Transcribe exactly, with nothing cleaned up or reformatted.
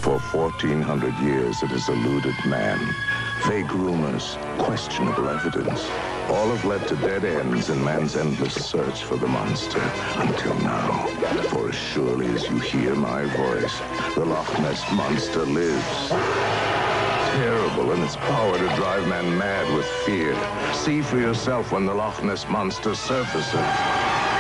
For fourteen hundred years, it has eluded man. Vague rumors, questionable evidence, all have led to dead ends in man's endless search for the monster. Until now, for as surely as you hear my voice, the Loch Ness Monster lives. Terrible in its power to drive man mad with fear. See for yourself when the Loch Ness Monster surfaces.